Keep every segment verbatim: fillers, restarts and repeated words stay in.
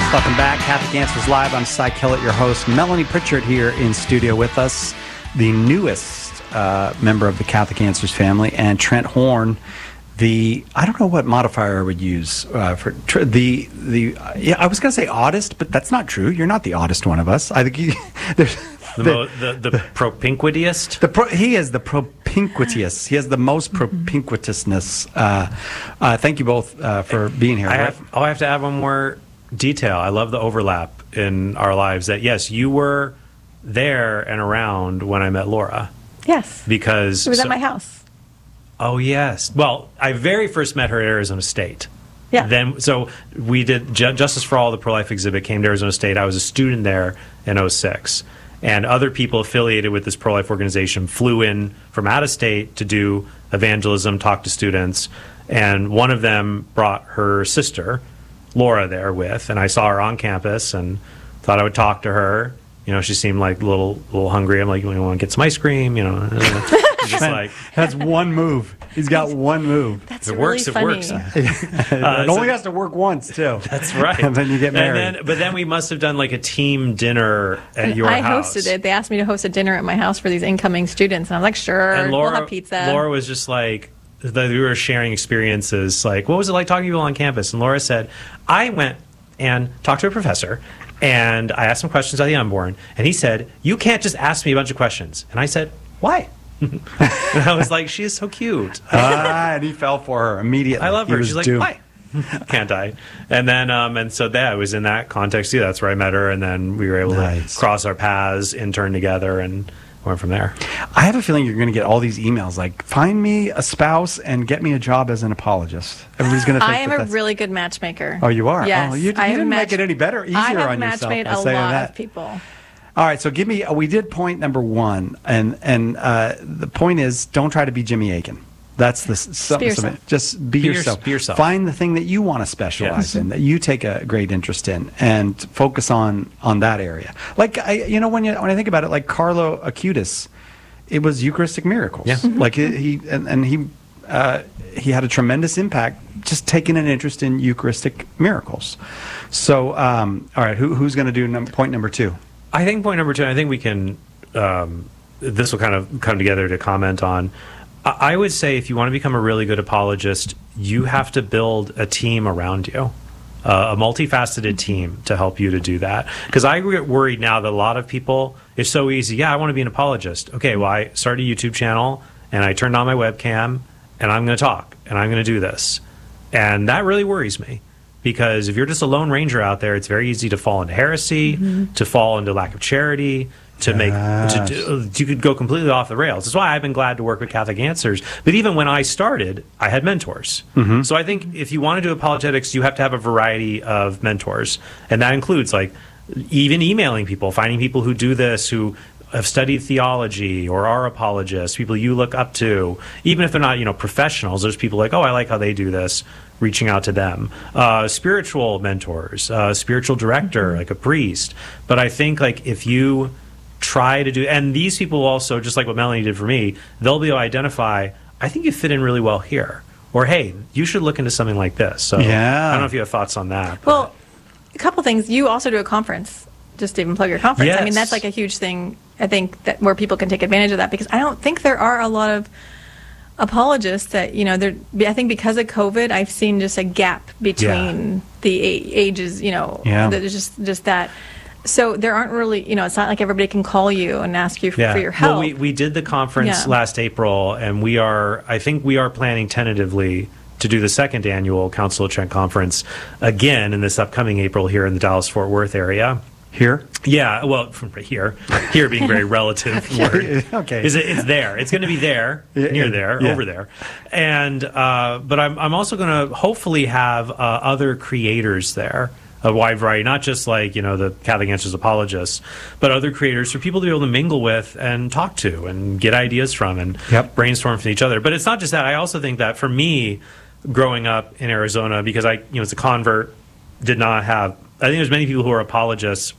Welcome back. Catholic Answers Live. I'm Cy Kellett, your host. Melanie Pritchard here in studio with us, the newest uh, member of the Catholic Answers family, and Trent Horn, the, I don't know what modifier I would use uh, for tr- the, the uh, yeah, I was going to say oddest, but that's not true. You're not the oddest one of us. I think you, there's the, the, mo- the, the, the propinquitiest? The pro, he is the propinquitious. He has the most propinquitousness. Uh, uh, thank you both uh, for being here. I have, oh, I have to add one more detail. I love the overlap in our lives that, yes, you were there and around when I met Laura. Yes. Because it was so, at my house. Oh, yes. Well, I very first met her at Arizona State. Yeah. Then, so we did Ju- Justice for All, the pro-life exhibit, came to Arizona State. I was a student there in oh six. And other people affiliated with this pro-life organization flew in from out of state to do evangelism, talk to students. And one of them brought her sister, Laura, there with, and I saw her on campus and thought I would talk to her. You know, she seemed like a little, little hungry. I'm like, you want to get some ice cream? You know, just like that's one move. He's got one move. That's if it really works, funny. it works. it uh, only so, has to work once too. That's right. And then you get married. And then, but then we must have done like a team dinner at and your I house. hosted it. They asked me to host a dinner at my house for these incoming students, and I was like, sure, and Laura, we'll have pizza. Laura was just like, the, we were sharing experiences. Like, what was it like talking to people on campus? And Laura said, I went and talked to a professor, and I asked him questions about the unborn, and he said, you can't just ask me a bunch of questions. And I said, why? And I was like, she is so cute. Ah, and he fell for her immediately. I love He her. was She's like, doomed. why? Can't I? And then, um, and so that was in that context too. That's where I met her, and then we were able Nice. to cross our paths, intern together, and went from there. I have a feeling you're going to get all these emails like, find me a spouse and get me a job as an apologist. Everybody's going to think I am that a that's... really good matchmaker. Oh, you are? Yes. Oh, you, you I have didn't match- make it any better, easier I have on yourself matchmade by a saying lot that. of people. All right, so give me. We did point number one, and and uh, the point is, don't try to be Jimmy Akin. That's the some, be some, yourself. just be, Be yourself. yourself. Be yourself. Find the thing that you want to specialize Yes. in, that you take a great interest in, and focus on on that area. Like I, you know, when you when I think about it, like Carlo Acutis, it was Eucharistic miracles. Yeah. Mm-hmm. Like he, he and, and he uh, he had a tremendous impact just taking an interest in Eucharistic miracles. So, um, all right, who, who's going to do num- point number two? I think point number two, I think we can, um, this will kind of come together to comment on. I I would say if you want to become a really good apologist, you have to build a team around you, uh, a multifaceted team to help you to do that. Because I get worried now that a lot of people, it's so easy. Yeah, I want to be an apologist. Okay, well, I started a YouTube channel and I turned on my webcam and I'm going to talk and I'm going to do this. And that really worries me. Because if you're just a lone ranger out there, it's very easy to fall into heresy, mm-hmm. to fall into lack of charity, to make to do, you could go completely off the rails. That's why I've been glad to work with Catholic Answers. But even when I started, I had mentors. Mm-hmm. So I think if you want to do apologetics, you have to have a variety of mentors, and that includes like even emailing people, finding people who do this, who have studied theology or are apologists, people you look up to, even if they're not, you know, professionals. There's people like, oh, I like how they do this, reaching out to them. Uh, spiritual mentors, uh, spiritual director, mm-hmm. like a priest. But I think like if you try to do, and these people also, just like what Melanie did for me, they'll be able to identify, I think you fit in really well here. Or, hey, you should look into something like this. So yeah. I don't know if you have thoughts on that. Well, a couple things. You also do a conference. Just to even plug your conference. Yes. I mean, that's like a huge thing, I think, that where people can take advantage of that, because I don't think there are a lot of apologists that, you know, there. I think because of COVID, I've seen just a gap between Yeah. the a- ages, you know, Yeah. there's just, just that. So there aren't really, you know, it's not like everybody can call you and ask you for, for your help. Well, we, we did the conference Yeah. last April, and we are, I think we are planning tentatively to do the second annual Council of Trent Conference again in this upcoming April here in the Dallas-Fort Worth area. Here? Yeah, well, from here, here being very relative word. Okay. Is it? It's there. It's going to be there, Yeah, near yeah, there, yeah. over there, and uh, but I'm I'm also going to hopefully have uh, other creators there, a wide variety, not just like you know the Catholic Answers apologists, but other creators for people to be able to mingle with and talk to and get ideas from and Yep. brainstorm from each other. But it's not just that. I also think that for me, growing up in Arizona, because I you know as a convert did not have. I think there's many people who are apologists.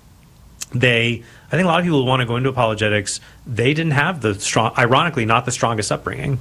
They, I think a lot of people who want to go into apologetics, they didn't have the strong, ironically, not the strongest upbringing.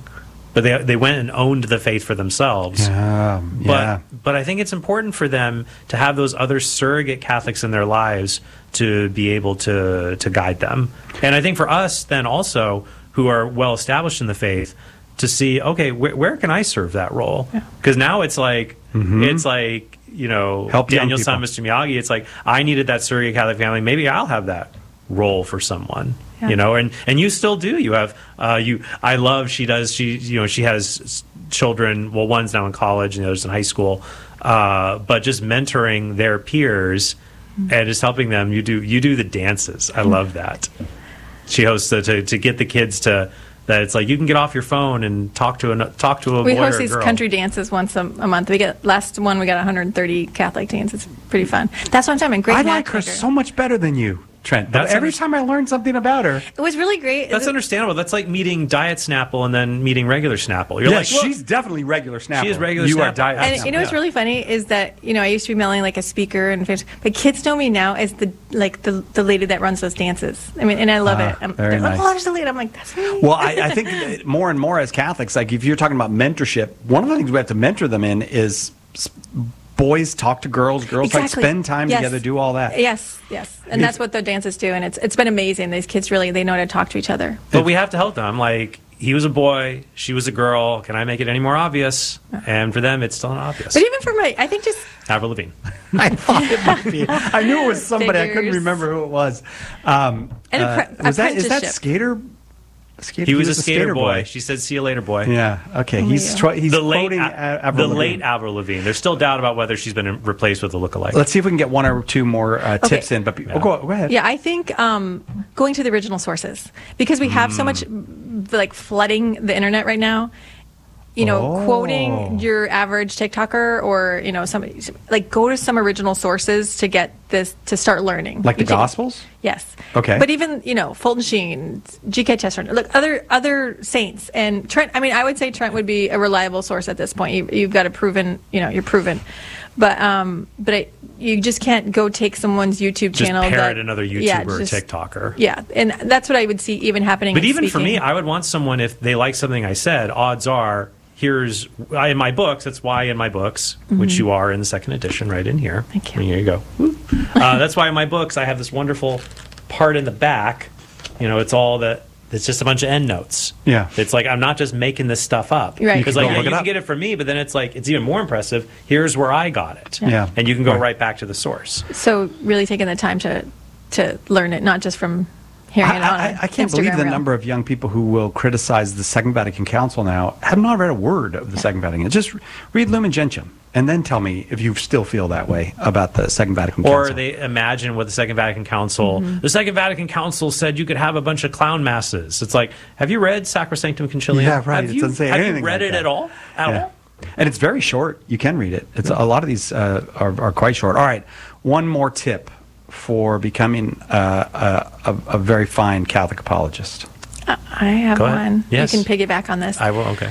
but they they went and owned the faith for themselves. Yeah, But yeah. but I think it's important for them to have those other surrogate Catholics in their lives to be able to to guide them. And I think for us then also, who are well established in the faith, to see, okay, wh- where can I serve that role? Because now it's like it's like you know Help young Daniel San people. Mister Miyagi. It's like I needed that surrogate Catholic family. Maybe I'll have that role for someone. Yeah. You know, and and you still do. You have uh, you. I love she does. She you know she has s- children. Well, one's now in college and the other's in high school. Uh, but just mentoring their peers and just helping them. You do you do the dances. I love that. She hosts the, to to get the kids to that. It's like you can get off your phone and talk to a talk to a We boy host or a these girl. country dances once a, a month. We get last one we got one hundred thirty Catholic teens. It's pretty fun. That's what I'm talking about. Great I like her matchmaker. so much better than you, Trent. But That's every under- time I learn something about her, It was really great. That's It- understandable. That's like meeting Diet Snapple and then meeting regular Snapple. You're yeah, like, well, she's definitely regular Snapple. She is regular You are Snapple. diet. And Snapple. you know what's Yeah. really funny is that you know I used to be mailing like a speaker and finish- but kids know me now as the like the the lady that runs those dances. I mean, and I love Ah, it. I'm, very they're like, nice. oh, there's a lady. I'm like, that's me. Well, I, I think that more and more as Catholics, like if you're talking about mentorship, one of the things we have to mentor them in is s- boys talk to girls, girls like Exactly. spend time Yes. together, do all that. Yes, yes, and that's what the dances do, and it's it's been amazing. These kids really they know how to talk to each other. But we have to help them. I'm like, he was a boy, she was a girl. Can I make it any more obvious? And for them, it's still not obvious. But even for my, I think just Avril Lavigne. I thought it might be. I knew it was somebody. I couldn't Figures. remember who it was. Um, And uh, appre- was that is that apprenticeship. skater? Skater He was, a skater, boy. She said, "See you later, boy." Yeah. Okay. Only He's you. try, he's the late, quoting A- A- Avril the Lavigne. late Avril Lavigne. There's still doubt about whether she's been replaced with a lookalike. Let's see if we can get one or two more uh, Okay. tips in. But be- oh, go, go ahead. yeah, I think um, going to the original sources because we have so much Mm. like flooding the internet right now. You know, Oh. quoting your average TikToker or you know somebody like go to some original sources to get this to start learning. Like the You take- Gospels. Yes. Okay. But even you know Fulton Sheen, G K Chesterton, look other other saints and Trent. I mean, I would say Trent would be a reliable source at this point. You, you've got a proven, you know, you're proven. But um, but it, you just can't go take someone's YouTube just channel. parrot that, another YouTuber yeah, or just- TikToker. Yeah, and that's what I would see even happening. But in even for me, speaking. I would want someone, if they like something I said, odds are, here's I, in my books, that's why in my books, which you are in the second edition right in here. Thank you. And here you go. Woo. Uh, that's why in my books I have this wonderful part in the back. You know, it's all the, it's just a bunch of end notes. Yeah. It's like, I'm not just making this stuff up. Right. Because You like, can yeah, look you it can up. get it from me, but then it's like, it's even more impressive. Here's where I got it. Yeah. And you can go Right. right back to the source. So really taking the time to to learn it, not just from hearing it on I, I, I can't believe Instagram the reel. number of young people who will criticize the Second Vatican Council now have not read a word of the Second Vatican. Just read Lumen Gentium and then tell me if you still feel that way about the Second Vatican Or Council. they imagine what the Second Vatican Council, Mm-hmm. the Second Vatican Council said you could have a bunch of clown masses. It's like, have you read Sacrosanctum Concilium? Yeah, right. Have It you, doesn't say have anything you read like it that. at all? At Yeah. all? And it's very short. You can read it. It's a lot of these uh, are, are quite short. All right, one more tip for becoming uh, a, a, a very fine Catholic apologist. I have Go ahead. one. Yes. You can piggyback on this. I will, okay.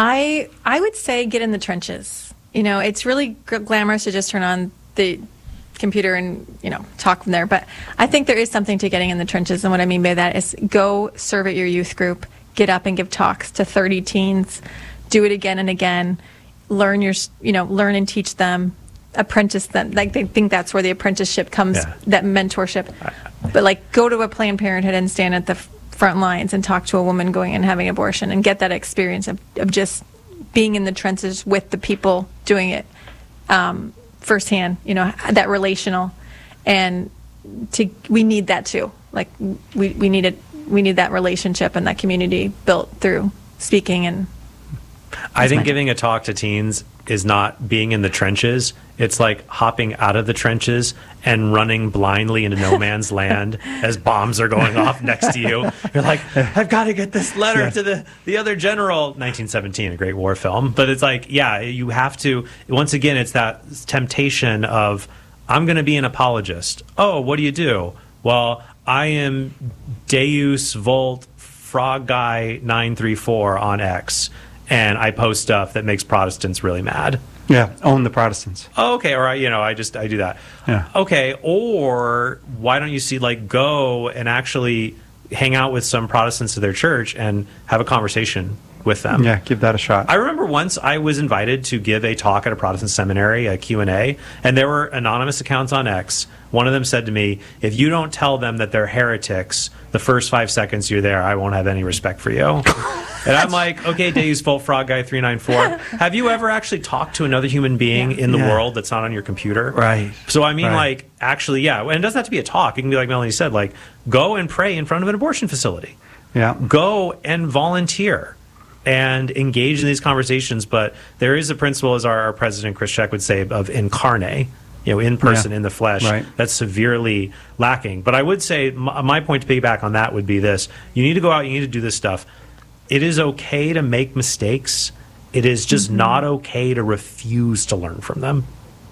I I would say get in the trenches. You know, it's really g- glamorous to just turn on the computer and you know talk from there. But I think there is something to getting in the trenches, and what I mean by that is go serve at your youth group, get up and give talks to thirty teens, do it again and again, learn your s- you know learn and teach them, apprentice them. Like they think that's where the apprenticeship comes, Yeah. that mentorship. But like go to a Planned Parenthood and stand at the f- front lines and talk to a woman going and having abortion and get that experience of, of just being in the trenches with the people doing it um, firsthand, you know, that relational. And to we need that too. Like we, we need it we need that relationship and that community built through speaking and I think my- giving a talk to teens is not being in the trenches. It's like hopping out of the trenches and running blindly into no man's land as bombs are going off next to you. You're like, I've got to get this letter to the, the other general. nineteen seventeen, a great war film. But it's like, yeah, you have to, once again, it's that temptation of, I'm going to be an apologist. Oh, what do you do? Well, I am Deus Volt Frog Guy nine three four on X. And I post stuff that makes Protestants really mad. Yeah, own the Protestants. Oh, okay, all right, you know, I just I do that. Yeah. Okay, or why don't you see like go and actually hang out with some Protestants of their church and have a conversation with them. Yeah, give that a shot. I remember once I was invited to give a talk at a Protestant seminary, a Q and A, and there were anonymous accounts on X. One of them said to me, if you don't tell them that they're heretics the first five seconds you're there, I won't have any respect for you. And I'm like, okay, Deus Volt Frog Guy three nine four, have you ever actually talked to another human being Yeah. in the Yeah. world that's not on your computer? Right. So, I mean, Right. like, actually, yeah. And it doesn't have to be a talk. It can be like Melanie said, like, go and pray in front of an abortion facility. Yeah. Go and volunteer and engage in these conversations. But there is a principle, as our, our president, Chris Scheck, would say, of incarnate, you know, in person, Yeah. in the flesh. Right. That's severely lacking. But I would say my, my point to piggyback on that would be this. You need to go out, you need to do this stuff. It is okay to make mistakes. It is just Mm-hmm. not okay to refuse to learn from them.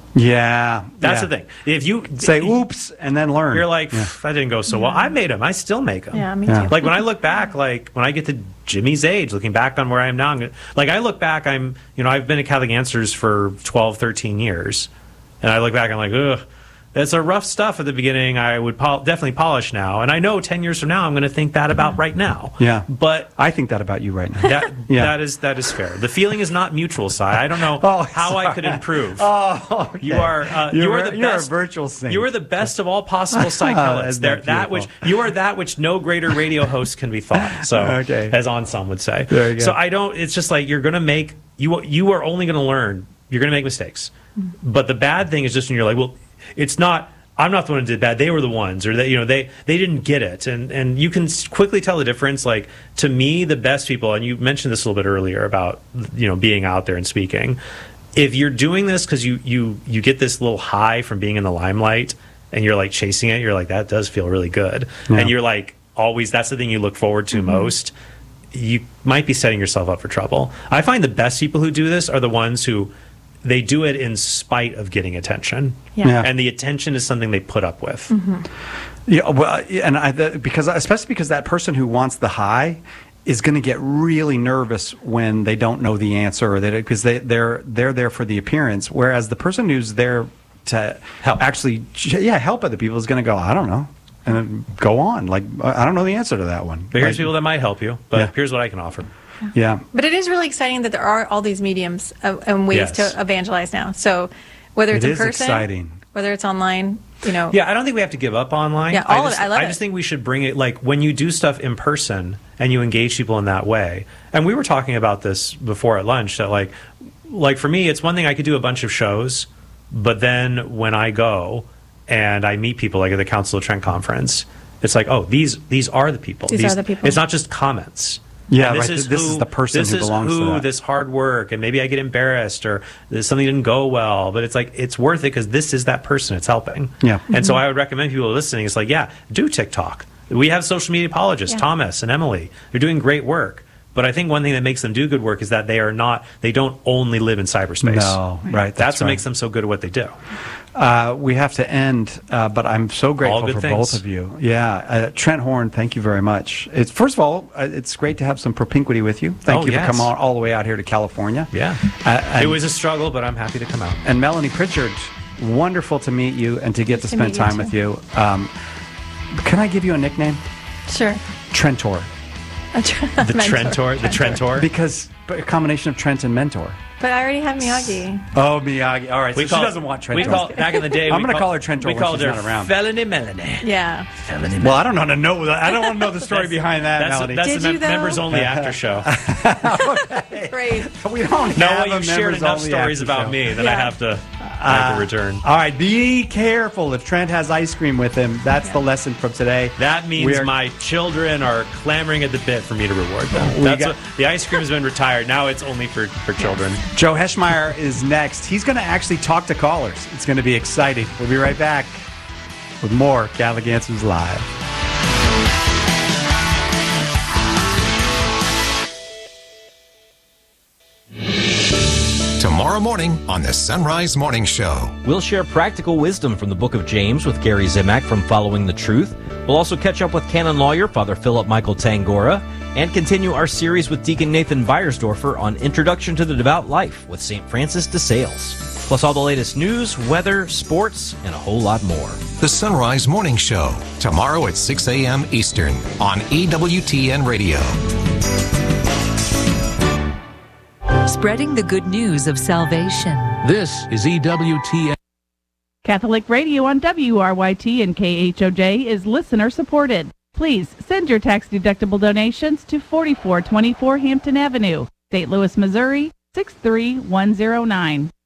Yeah. That's yeah. the thing. If you Say oops and then learn. you're like, Yeah. that didn't go so well. I made them. I still make them. Yeah, me Yeah. too. Like when I look back, like when I get to Jimmy's age, looking back on where I am now, I'm gonna, like I look back, I'm, you know, I've been at Catholic Answers for twelve, thirteen years. And I look back, I'm like, ugh, it's a rough stuff at the beginning. I would pol- definitely polish now. And I know ten years from now, I'm going to think that about right now. Yeah. But I think that about you right now. that, Yeah. that is that is fair. The feeling is not mutual, Si. I don't know Oh, how I sorry. could improve. Oh, okay. You are uh, You're you are a- the you're a best virtual saint. You are the best of all possible That's psychelists. There, not that which beautiful. you are that which no greater radio host can be thought. So, Okay. as Anselm would say. There you go. So I don't. It's just like you're going to make you. You are only going to learn. You're going to make mistakes. But the bad thing is just when you're like, well, it's not. I'm not the one who did bad. They were the ones, or they, you know, they they didn't get it, and and you can s- quickly tell the difference. Like to me, the best people, and you mentioned this a little bit earlier about you know being out there and speaking. If you're doing this because you you you get this little high from being in the limelight, and you're like chasing it, you're like that does feel really good, Yeah. and you're like always that's the thing you look forward to most. You might be setting yourself up for trouble. I find the best people who do this are the ones who they do it in spite of getting attention. Yeah. Yeah. And the attention is something they put up with. Yeah, well, and I the, because especially because that person who wants the high is going to get really nervous when they don't know the answer, or they because they they're they're there for the appearance, whereas the person who's there to Help. actually yeah help other people is going to go, I don't know, and then go on like I don't know the answer to that one. But here's Like, people that might help you, but Yeah. here's what I can offer. yeah. But it is really exciting that there are all these mediums uh, and ways Yes. to evangelize now. So whether it's It in is person, exciting. whether it's online, you know. Yeah, I don't think we have to give up online. Yeah, all of just, it. I love just it. think we should bring it, like, when you do stuff in person and you engage people in that way. And we were talking about this before at lunch, that, like, like for me, it's one thing I could do a bunch of shows, but then when I go and I meet people, like at the Council of Trent conference, it's like, oh, these these are the people. These are the people. It's not just comments. Yeah, And right. This is the person this who is belongs to who, that. this hard work, and maybe I get embarrassed or there's something didn't go well, but it's like it's worth it because this is that person it's helping. Yeah. And so I would recommend people listening. It's like, yeah, do TikTok. We have social media apologists, Yeah. Thomas and Emily. They're doing great work. But I think one thing that makes them do good work is that they are not. They don't only live in cyberspace. No, right. That's, That's what right. makes them so good at what they do. Uh, we have to end, uh, but I'm so grateful good for things. both of you. Yeah, uh, Trent Horn, thank you very much. It's first of all, uh, it's great to have some propinquity with you. Thank Oh, you yes. for coming all, all the way out here to California. Yeah. Uh, and, it was a struggle, but I'm happy to come out. and Melanie Pritchard, wonderful to meet you and to get to to spend meet you time too. with you. Um, can I give you a nickname? Sure. Trentor, A tr- The mentor. Trentor, the Trentor. because a combination of Trent and mentor. But I already have Miyagi. Oh, Miyagi. All right, We so call- she doesn't want Trentor. We call back in the day. I'm we gonna call her Trentor We when called she's her not around. Felony Melanie. Yeah. Felony Well, I don't want to know. that. I don't want to know the story That's- behind that, That's, Melanie. that's Did the you, mem- though? members only after show. Great. we don't No, have well, a you've shared members enough only stories after about show. me that I Yeah. have to, I have to return. All right, be careful if Trent has ice cream with him. That's the lesson from today. That means We are- my children are clamoring at the bit for me to reward them. We That's got- what, the ice cream has been retired. Now it's only for, for children. Joe Heschmeyer is next. He's going to actually talk to callers. It's going to be exciting. We'll be right back with more Catholic Answers Live. Tomorrow morning on the Sunrise Morning Show. We'll share practical wisdom from the book of James with Gary Zimak from Following the Truth. We'll also catch up with canon lawyer Father Philip Michael Tangora and continue our series with Deacon Nathan Beiersdorfer on Introduction to the Devout Life with Saint Francis de Sales. Plus all the latest news, weather, sports, and a whole lot more. The Sunrise Morning Show. Tomorrow at six a.m. Eastern on E W T N Radio. spreading the good news of salvation. This is E W T N. Catholic Radio on W R Y T and K H O J is listener supported. Please send your tax-deductible donations to forty-four twenty-four Hampton Avenue, Saint Louis, Missouri, six three one zero nine.